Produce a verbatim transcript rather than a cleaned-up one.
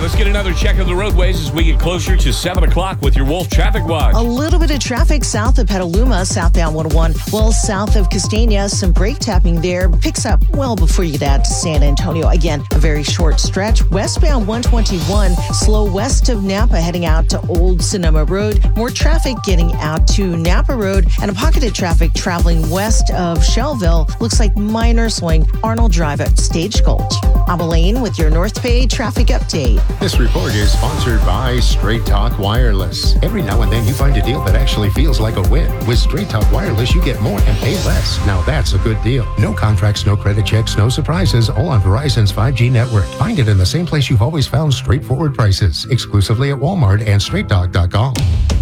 let's get another check of the roadways as we get closer to seven o'clock with your Wolf Traffic Watch. A little bit of traffic south of Petaluma, southbound one oh one. Well, south of Castaigne, some brake tapping there. Picks up well before you get out to San Antonio. Again, a very short stretch. Westbound one twenty-one, slow west of Napa, heading out to Old Sonoma Road. More traffic getting out to Napa Road, and a pocket of traffic traveling west of Shelville. Looks like minor slowing Arnold Drive at Stagecoach. I'm Elaine with your North Bay traffic update. This report is sponsored by Straight Talk Wireless. Every now and then you find a deal that actually feels like a win. With Straight Talk Wireless, you get more and pay less. Now that's a good deal. No contracts, no credit checks, no surprises, all on Verizon's five G network. Find it in the same place you've always found straightforward prices, exclusively at Walmart and straight talk dot com.